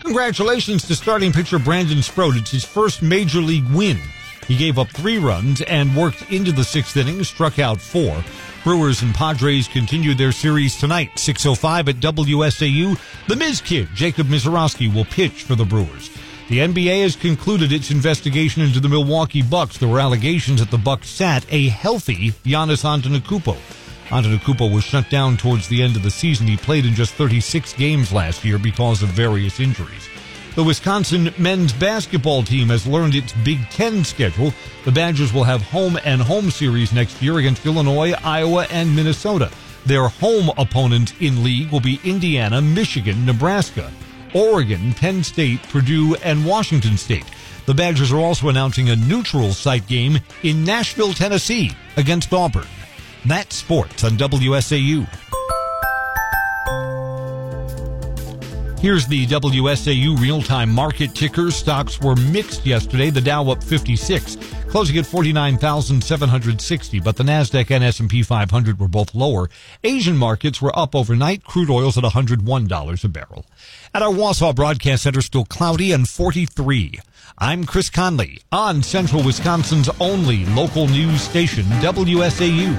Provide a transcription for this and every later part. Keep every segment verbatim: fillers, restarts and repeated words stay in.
Congratulations to starting pitcher Brandon Sproat. It's his first major league win. He gave up three runs and worked into the sixth inning, struck out four. Brewers and Padres continued their series tonight. six oh five at W S A U. The Miz Kid, Jacob Mizorowski, will pitch for the Brewers. The N B A has concluded its investigation into the Milwaukee Bucks. There were allegations that the Bucks sat a healthy Giannis Antetokounmpo. Antetokounmpo was shut down towards the end of the season. He played in just thirty-six games last year because of various injuries. The Wisconsin men's basketball team has learned its Big Ten schedule. The Badgers will have home and home series next year against Illinois, Iowa, and Minnesota. Their home opponents in league will be Indiana, Michigan, Nebraska, Oregon, Penn State, Purdue, and Washington State. The Badgers are also announcing a neutral site game in Nashville, Tennessee against Auburn. That's sports on W S A U. Here's the W S A U real-time market ticker. Stocks were mixed yesterday. The Dow up fifty-six, closing at forty-nine thousand seven hundred sixty, but the Nasdaq and S and P five hundred were both lower. Asian markets were up overnight. Crude oil's at one hundred one dollars a barrel. At our Wausau Broadcast Center, still cloudy and forty-three. I'm Chris Conley on Central Wisconsin's only local news station, W S A U.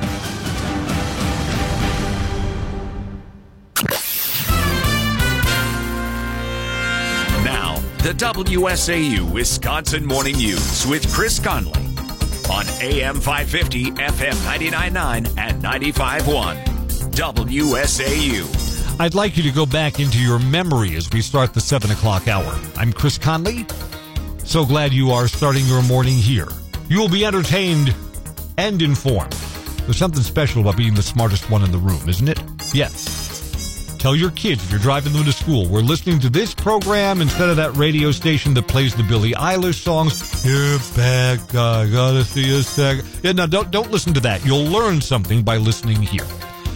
Now, the W S A U Wisconsin Morning News with Chris Conley on A M five fifty, F M ninety-nine point nine, and ninety-five point one. W S A U. I'd like you to go back into your memory as we start the seven o'clock hour. I'm Chris Conley. So glad you are starting your morning here. You will be entertained and informed. There's something special about being the smartest one in the room, isn't it? Yes. Tell your kids if you're driving them to school, we're listening to this program instead of that radio station that plays the Billie Eilish songs. You're back, I gotta see a sec. Yeah, now don't, don't listen to that. You'll learn something by listening here.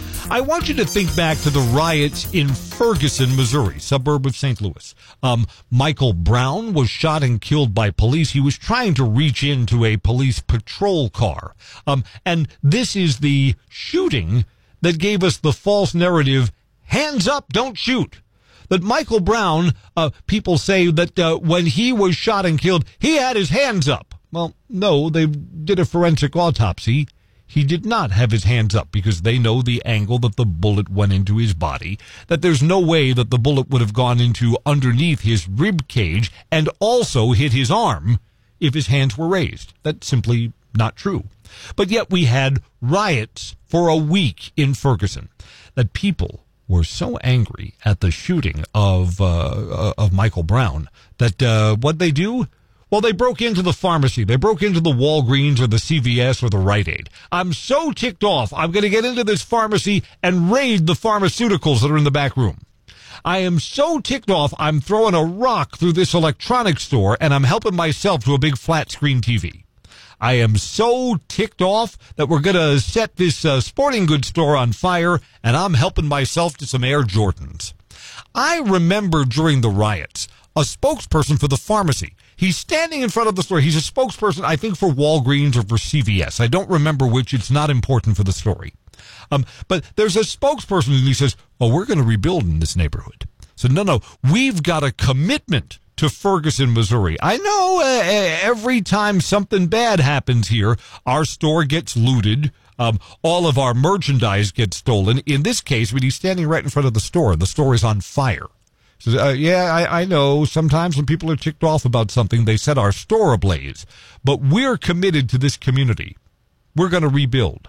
I want you to think back to the riots in Ferguson, Missouri, suburb of Saint Louis. Um, Michael Brown was shot and killed by police. He was trying to reach into a police patrol car. Um, and this is the shooting that gave us the false narrative, hands up, don't shoot. That Michael Brown, uh, people say that uh, when he was shot and killed, he had his hands up. Well, no, they did a forensic autopsy. He did not have his hands up because they know the angle that the bullet went into his body, that there's no way that the bullet would have gone into underneath his rib cage and also hit his arm if his hands were raised. That's simply not true. But yet we had riots for a week in Ferguson that people were so angry at the shooting of uh, of Michael Brown that uh, what'd they do? Well, they broke into the pharmacy. They broke into the Walgreens or the C V S or the Rite Aid. I'm so ticked off, I'm going to get into this pharmacy and raid the pharmaceuticals that are in the back room. I am so ticked off, I'm throwing a rock through this electronics store, and I'm helping myself to a big flat-screen T V. I am so ticked off that we're going to set this uh, sporting goods store on fire, and I'm helping myself to some Air Jordans. I remember during the riots, a spokesperson for the pharmacy, he's standing in front of the store. He's a spokesperson, I think, for Walgreens or for C V S. I don't remember which. It's not important for the story. Um, but there's a spokesperson, and he says, oh, we're going to rebuild in this neighborhood. So, no, no, we've got a commitment to Ferguson, Missouri. I know uh, every time something bad happens here, our store gets looted. Um, all of our merchandise gets stolen. In this case, when he's standing right in front of the store, and the store is on fire. So, uh, yeah, I, I know sometimes when people are ticked off about something, they set our store ablaze. But we're committed to this community. We're going to rebuild.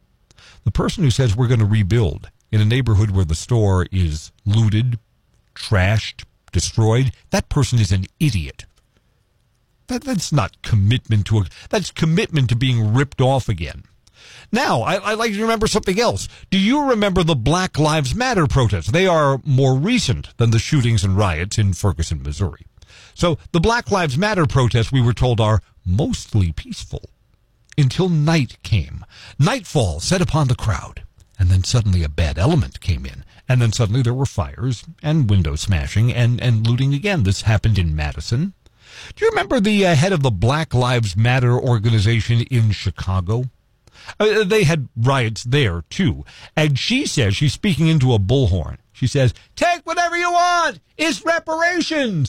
The person who says we're going to rebuild in a neighborhood where the store is looted, trashed, destroyed, that person is an idiot. That, that's not commitment to a, that's commitment to being ripped off again. Now, I, I'd like you to remember something else. Do you remember the Black Lives Matter protests? They are more recent than the shootings and riots in Ferguson, Missouri. So the Black Lives Matter protests, we were told, are mostly peaceful until night came. Nightfall set upon the crowd, and then suddenly a bad element came in, and then suddenly there were fires and window smashing and, and looting again. This happened in Madison. Do you remember the uh, head of the Black Lives Matter organization in Chicago? Uh, they had riots there, too. And she says, she's speaking into a bullhorn. She says, take whatever you want. It's reparations.